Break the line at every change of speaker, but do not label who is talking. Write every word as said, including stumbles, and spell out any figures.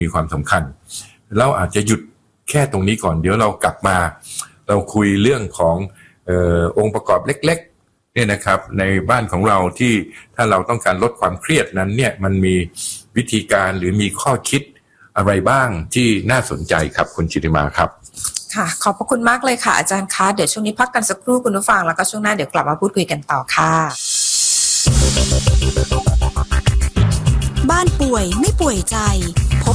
มีความสำคัญเราอาจจะหยุดแค่ตรงนี้ก่อนเดี๋ยวเรากลับมาเราคุยเรื่องของเอ่อองค์ประกอบเล็กๆเนี่ยนะครับในบ้านของเราที่ถ้าเราต้องการลดความเครียดนั้นเนี่ยมันมีวิธีการหรือมีข้อคิดอะไรบ้างที่น่าสนใจครับคุณจิติมาครับ
ค่ะขอบพระคุณมากเลยค่ะอาจารย์คะเดี๋ยวช่วงนี้พักกันสักครู่คุณผู้ฟังแล้วก็ช่วงหน้าเดี๋ยวกลับมาพูดคุยกันต่อค่ะ
บ้านป่วยไม่ป่วยใจ